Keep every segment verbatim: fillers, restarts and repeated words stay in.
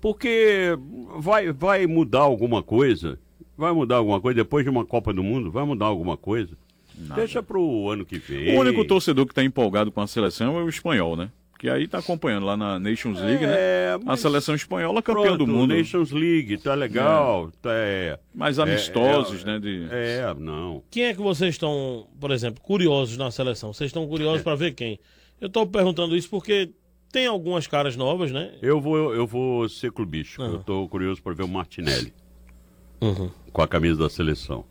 porque vai, vai mudar alguma coisa, vai mudar alguma coisa, depois de uma Copa do Mundo, vai mudar alguma coisa. Nada. Deixa pro ano que vem. O único torcedor que está empolgado com a seleção é o espanhol, né? Que aí tá acompanhando lá na Nations League, é, né? A seleção espanhola campeã pronto, do mundo. Nations League, tá legal. É. Tá, é, mais amistosos, é, né? De... É, não. Quem é que vocês estão, por exemplo, curiosos na seleção? Vocês estão curiosos é. para ver quem? Eu tô perguntando isso porque tem algumas caras novas, né? Eu vou, eu vou ser clubístico. Uhum. Eu tô curioso para ver o Martinelli. Uhum. Com a camisa da seleção.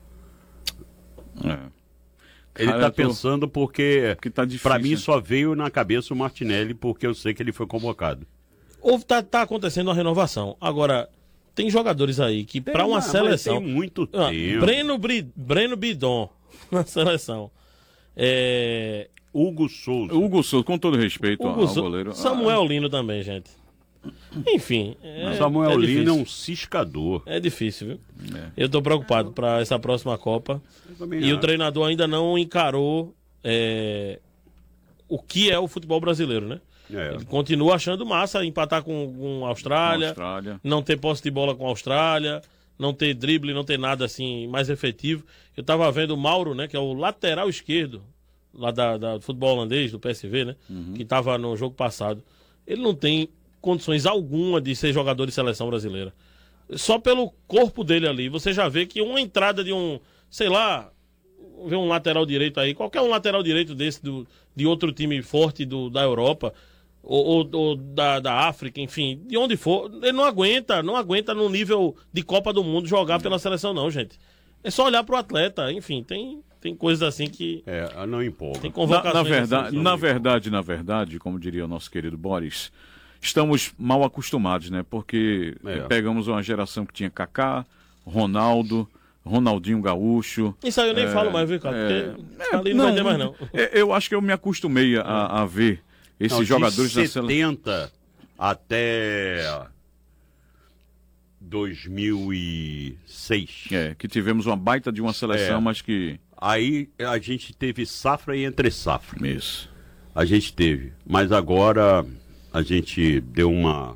É. Ele Cara, tá tô... pensando porque, tá para mim, só veio na cabeça o Martinelli porque eu sei que ele foi convocado. Ou tá, tá acontecendo uma renovação. Agora, tem jogadores aí que para uma seleção... Tem muito ah, tempo. Breno, Bri... Breno Bidon na seleção. É... Hugo Souza. Hugo Souza, com todo respeito Hugo ao so... goleiro. Samuel ah. Lino também, gente. Enfim. É, Samuel é Lino é um ciscador. É difícil, viu? É. Eu tô preocupado para essa próxima Copa. E acho. O treinador ainda não encarou é, o que é o futebol brasileiro, né? É. Ele continua achando massa empatar com, com a Austrália, Austrália, não ter posse de bola com a Austrália, não ter drible, não ter nada assim mais efetivo. Eu tava vendo o Mauro, né, que é o lateral esquerdo lá da, da do futebol holandês, do P S V, né? Uhum. Que tava no jogo passado. Ele não tem condições alguma de ser jogador de seleção brasileira. Só pelo corpo dele ali, você já vê que uma entrada de um, sei lá, ver um lateral direito aí, qualquer um lateral direito desse do, de outro time forte do, da Europa ou, ou, ou da, da África, enfim, de onde for, ele não aguenta, não aguenta no nível de Copa do Mundo jogar pela seleção não, gente. É só olhar pro atleta, enfim, tem, tem coisas assim que... É, não empolga. Tem convocações na, na, verdade, assim, na verdade, na verdade, como diria o nosso querido Boris... Estamos mal acostumados, né? Porque é. pegamos uma geração que tinha Kaká, Ronaldo, Ronaldinho Gaúcho. Isso aí eu nem é, falo mais, viu, cara? É, porque é, ali não, não vai ter mais, não. Eu acho que eu me acostumei a, a ver esses não, jogadores da seleção. setenta até dois mil e seis. É, que tivemos uma baita de uma seleção, é. mas que... Aí a gente teve safra e entre safra. Isso. A gente teve. Mas agora... A gente deu uma...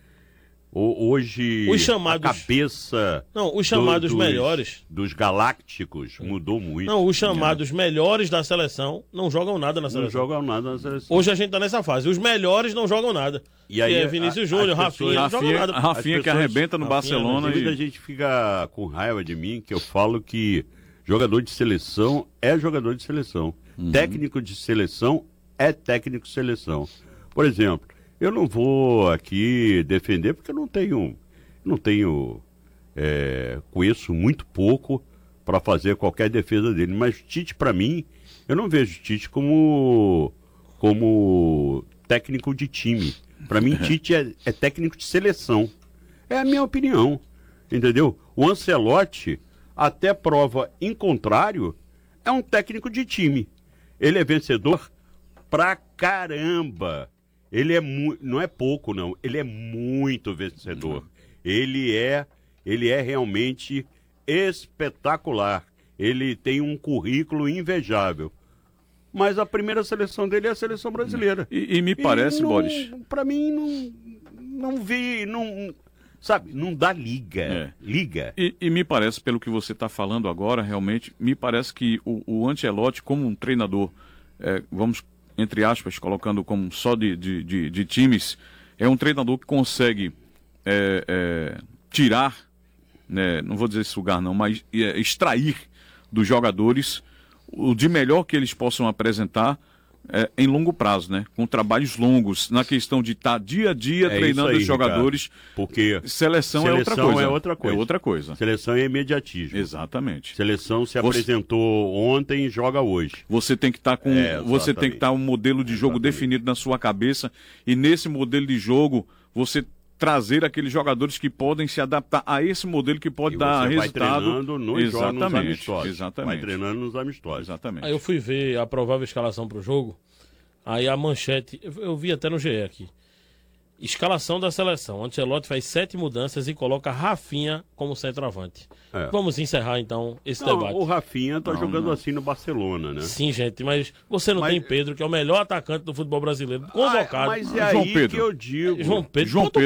Hoje os chamados... a cabeça... Não, os chamados do, dos, melhores... Dos galácticos mudou muito. Não, os chamados é. melhores da seleção não jogam nada na seleção. Não jogam nada na seleção. Hoje a gente tá nessa fase. Os melhores não jogam nada. E aí, que é Vinícius Júnior, Rafinha, não jogam nada. A Rafinha pessoas, que arrebenta no Rafinha, Barcelona. E... A gente fica com raiva de mim, que eu falo que jogador de seleção é jogador de seleção. Uhum. Técnico de seleção é técnico de seleção. Por exemplo... Eu não vou aqui defender porque eu não tenho, não tenho, é, conheço muito pouco para fazer qualquer defesa dele. Mas Tite, para mim, eu não vejo Tite como, como técnico de time. Para mim, Tite é, é técnico de seleção. É a minha opinião, entendeu? O Ancelotti, até prova em contrário, é um técnico de time. Ele é vencedor pra caramba. Ele é muito, não é pouco não, ele é muito vencedor. Ele é, ele é realmente espetacular. Ele tem um currículo invejável. Mas a primeira seleção dele é a seleção brasileira. E, e me parece, e não, Boris... Para mim, não, não vi, não, sabe, não dá liga. É. Liga. E, e me parece, pelo que você está falando agora, realmente, me parece que o, o Ancelotti, como um treinador, é, vamos... entre aspas, colocando como só de, de, de, de times, é um treinador que consegue é, é, tirar, né, não vou dizer sugar não, mas é, extrair dos jogadores o de melhor que eles possam apresentar é, em longo prazo, né? Com trabalhos longos, na questão de estar tá dia a dia é treinando aí, os jogadores. Ricardo, porque seleção, seleção é, outra coisa. é outra coisa. É outra coisa. Seleção é imediatismo. Exatamente. Seleção se você... apresentou ontem e joga hoje. Você tem que estar tá com, é, você tem que estar tá um modelo de jogo exatamente. definido na sua cabeça e nesse modelo de jogo você trazer aqueles jogadores que podem se adaptar a esse modelo que pode e dar você resultado. Vai treinando nos exatamente, nos amistosos. Exatamente. Vai treinando nos amistosos. Exatamente. Aí eu fui ver a provável escalação pro jogo. Aí a manchete, eu, eu vi até no G E aqui. Escalação da seleção. Ancelotti faz sete mudanças e coloca Rafinha como centroavante. É. Vamos encerrar então esse não, debate. O Rafinha tá não, jogando não. assim no Barcelona, né? Sim, gente, mas você não mas... tem Pedro, que é o melhor atacante do futebol brasileiro, convocado. Ah, mas é aí João Pedro. que eu digo. João Pedro. João Pedro.